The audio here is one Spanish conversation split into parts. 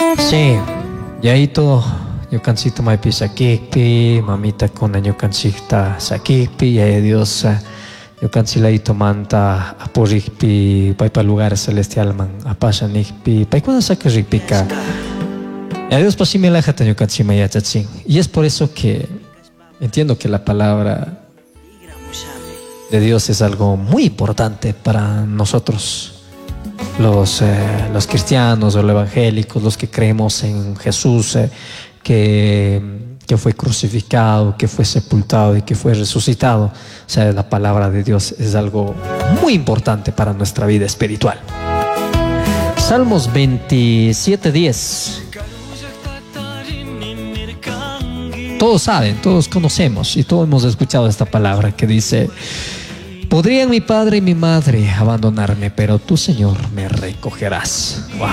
Sí, yaito yo cansito mai pisakipi, mamita con yo cansita sakipi, ya Dios yo cansilaito manta apurikpi, pai para lugar celestial man apasanikpi, pai cuando saca ripika. Ya Dios pasi me lajata yo cansima ya chatsin. Y es por eso que entiendo que la palabra de Dios es algo muy importante para nosotros. Los cristianos o los evangélicos, los que creemos en Jesús, que fue crucificado, que fue sepultado y que fue resucitado. O sea, la palabra de Dios es algo muy importante para nuestra vida espiritual. Salmos 27:10. Todos saben, todos conocemos y todos hemos escuchado esta palabra que dice: podrían mi padre y mi madre abandonarme, pero tú, Señor, me recogerás. Wow.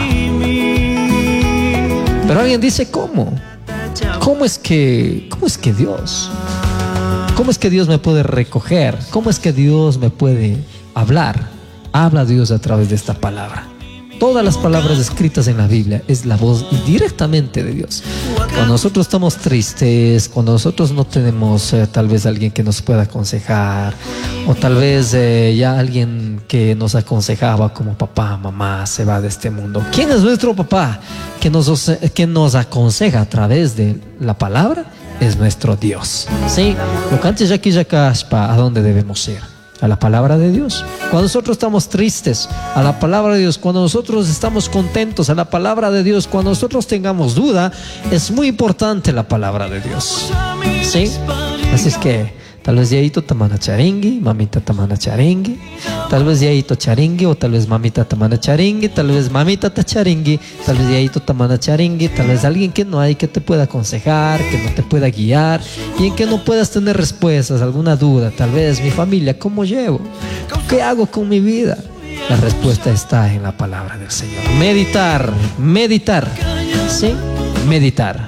Pero alguien dice, ¿cómo? ¿Cómo es que Dios? ¿Cómo es que Dios me puede recoger? ¿Cómo es que Dios me puede hablar? Habla Dios a través de esta palabra. Todas las palabras escritas en la Biblia es la voz directamente de Dios. Cuando nosotros estamos tristes, cuando nosotros no tenemos tal vez alguien que nos pueda aconsejar, o tal vez ya alguien que nos aconsejaba como papá, mamá, se va de este mundo. ¿Quién es nuestro papá que nos aconseja a través de la palabra? Es nuestro Dios. ¿Sí? Lo que antes ya ¿a dónde debemos ir? A la palabra de Dios. Cuando nosotros estamos tristes, a la palabra de Dios. Cuando nosotros estamos contentos, a la palabra de Dios. Cuando nosotros tengamos duda, es muy importante la palabra de Dios. ¿Sí? Así es que tal vez yaito tamana charingui, mamita tamana charingui, tal vez yaito charingui, o tal vez mamita tamana charingui, tal vez mamita ta charingui, tal vez yaito tamana charingui, tal vez alguien que no hay que te pueda aconsejar, que no te pueda guiar y en que no puedas tener respuestas, alguna duda. Tal vez mi familia, ¿cómo llevo? ¿Qué hago con mi vida? La respuesta está en la palabra del Señor. Meditar, ¿sí? Meditar.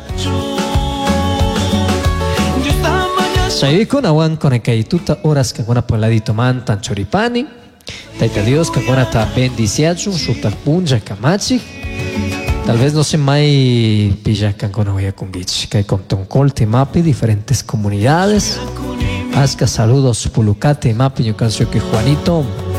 Soy con aguan con el tuta horas que con poladito man tan choripani. Taita Dios que con ta bendiciacho suta punja kamachi. Tal vez no se mai pilla con voy a con beach que con toncolte mapi diferentes comunidades. Asca saludos pulucate mapi yo cancio que Juanito.